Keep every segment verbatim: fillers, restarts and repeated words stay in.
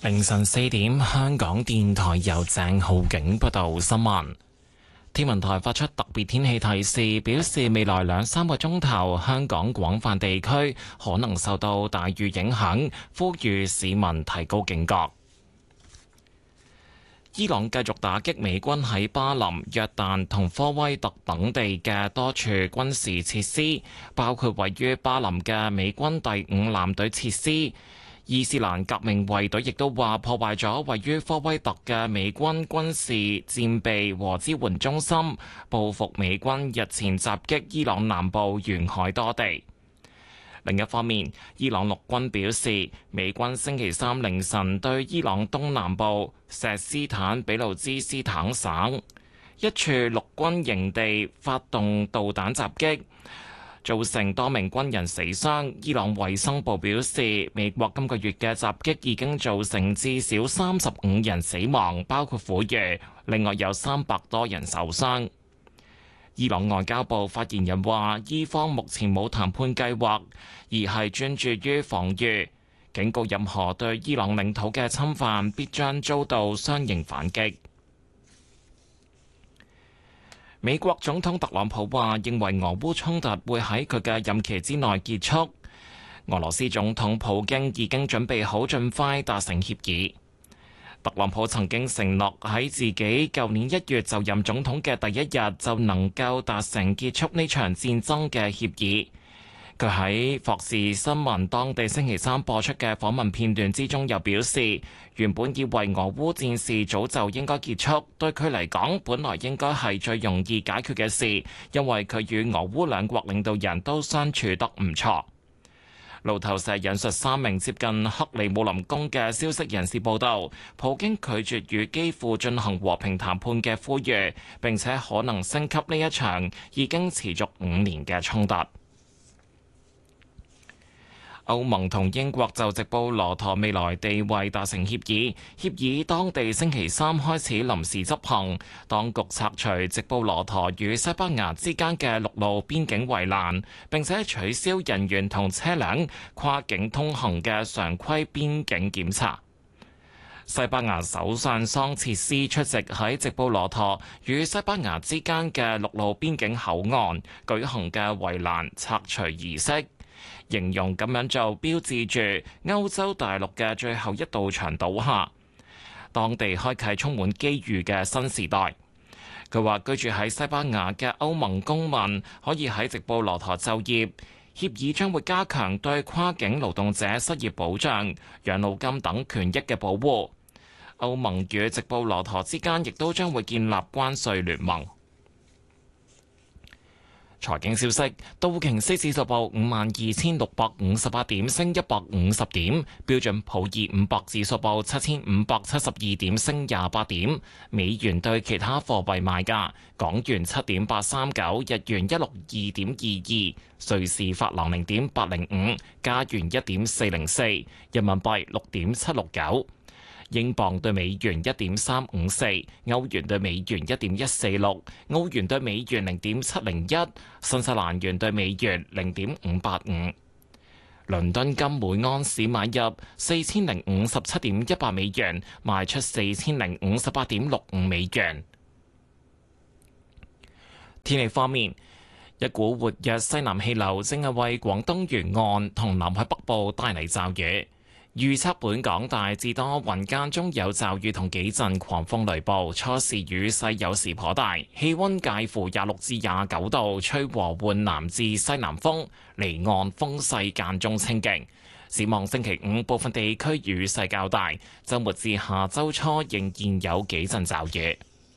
凌晨四點，香港電台由鄭浩景報道新聞。天文台發出特別天氣提示，表示未來兩三個鐘頭，香港廣泛地區可能受到大雨影響，呼籲市民提高警覺。伊朗繼續打擊美軍喺巴林、約旦同科威特等地嘅多處軍事設施，包括位於巴林嘅美軍第五艦隊設施。伊斯蘭革命衛隊亦都話破壞咗位於科威特嘅美軍軍事戰備和支援中心，報復美軍日前襲擊伊朗南部沿海多地。另一方面，伊朗陸軍表示，美軍星期三凌晨對伊朗東南部錫斯坦俾路支斯坦省一處陸軍營地發動導彈襲擊，造成多名軍人死傷。伊朗衛生部表示，美國今個月嘅襲擊已經造成至少三十五人死亡，包括婦孺，另外有三百多人受傷。伊朗外交部發言人話，伊方目前冇談判計劃，而係專注於防禦，警告任何對伊朗領土嘅侵犯必將遭到相應反擊。美國總統特朗普話，認為俄烏衝突會喺佢嘅任期之內結束。俄羅斯總統普京已經準備好盡快達成協議。特朗普曾經承諾喺自己舊年一月就任總統嘅第一日就能夠達成結束呢場戰爭嘅協議。佢喺霍士新聞當地星期三播出嘅訪問片段之中又表示，原本以為俄烏戰事早就應該結束，對佢嚟講本來應該係最容易解決嘅事，因為佢與俄烏兩國領導人都相處得唔錯。路透社引述三名接近克里姆林宮嘅消息人士報道，普京拒絕與基輔進行和平談判嘅呼籲，並且可能升級呢一場已經持續五年嘅衝突。歐盟同英國就直布羅陀未來地位達成協議，協議當地星期三開始臨時執行。當局拆除直布羅陀與西班牙之間嘅陸路邊境圍欄，並且取消人員同車輛跨境通行嘅常規邊境檢查。西班牙首相桑切斯出席喺直布羅陀與西班牙之間嘅陸路邊境口岸舉行嘅圍欄拆除儀式，形容咁樣做標誌住歐洲大陸嘅最後一道牆倒下，當地開啟充滿機遇嘅新時代。佢話居住喺西班牙嘅歐盟公民可以喺直布羅陀就業，協議將會加強對跨境勞動者失業保障、養老金等權益嘅保護。歐盟與直布羅陀之間亦都將會建立關稅聯盟。財經消息，道瓊斯指數報五萬二千六百五十八點，升一百五十點；標準普爾五百指數報七千五百七十二點，升廿八點。美元對其他貨幣賣價：港元七點八三九，日元一六二點二二，瑞士法郎零點八零五，加元一點四零四，人民幣六點七六九。英鎊對美元一點三五四，歐元對美元一點一四六，澳元對美元零點七零一，新西蘭元對美元零點五八五。倫敦金每盎司買入四千零五十七點一八美元，賣出四千零五十八點六五美元。天氣方面，一股活躍西南氣流正係為廣東沿岸同南海北部帶嚟驟雨。預測本港大致多雲，間中有驟雨同幾陣狂風雷暴，初時雨勢有時頗大，氣溫介乎廿六至廿九度，吹和緩南至西南風，離岸風勢間中清勁。展望星期五部分地區雨勢較大，週末至下週初仍然有幾陣驟雨。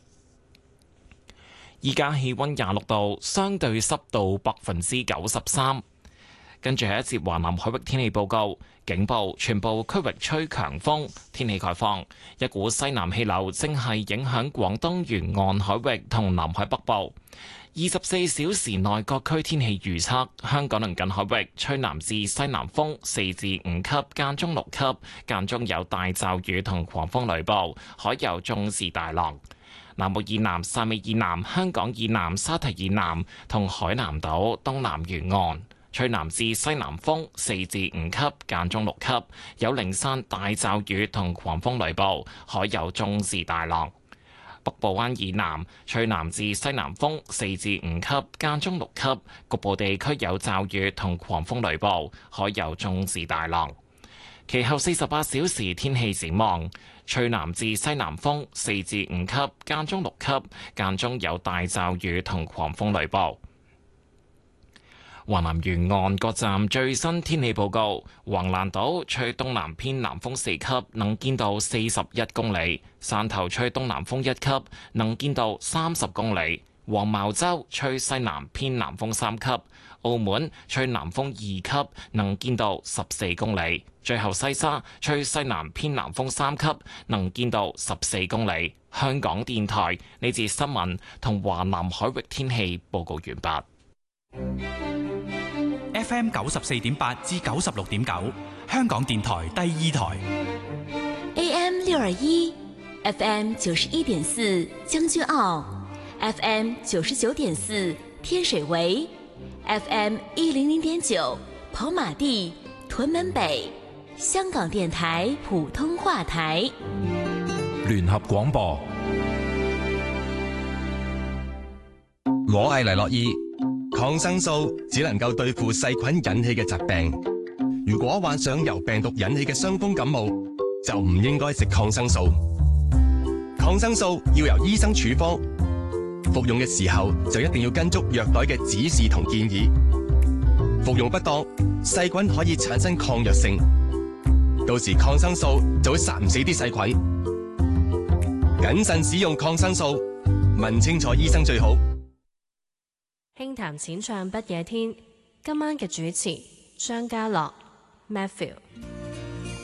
依家氣溫廿六度，相對濕度百分之九十三。跟住係一節華南海域天氣報告，警報，全部區域吹強風，天氣概況。一股西南氣流正係影響廣東沿岸海域同南海北部。二十四小時內各區天氣預測：香港鄰近海域吹南至西南風四至五級，間中六級，間中有大驟雨同狂風雷暴，海有中至大浪。南部以南、汕尾以南、香港以南、沙堤以南同海南島東南沿岸吹南至西南風四至五級，間中六級，有零散大驟雨同狂風雷暴，海有中至大浪。北部灣以南吹南至西南風四至五級，間中六級，局部地區有驟雨同狂風雷暴，海有中至大浪。其後四十八小時天氣展望，吹南至西南風四至五級，間中六級，間中有大驟雨同狂風雷暴。華南沿岸各站最新天氣報告：橫瀾島吹東南偏南風四級，能見度四十一公里；汕頭吹東南風一級，能見度三十公里；黃茅洲吹西南偏南風三級；澳門吹南風二級，能見度十四公里；最後西沙吹西南偏南風三級，能見度十四公里。香港電台呢節新聞同華南海域天氣報告完畢。 F M 九十四點八至九十六點九，香港電台第二台。 A M 六二一 ，F M 九十一點四將軍澳 ，F M 九十九點四天水圍 ，F M 一零零點九跑馬地屯門北，香港電台普通話台。 聯合廣播。 我係黎樂意。抗生素只能夠對付細菌引起嘅疾病，如果患上由病毒引起嘅傷風感冒，就唔應該食抗生素。抗生素要由醫生處方，服用嘅時候就一定要跟足藥袋嘅指示同建議。服用不當，細菌可以產生抗藥性，到時抗生素就會殺唔死啲細菌。謹慎使用抗生素，問清楚醫生最好。 輕談淺唱不夜天，今晚嘅主持張家樂 Matthew。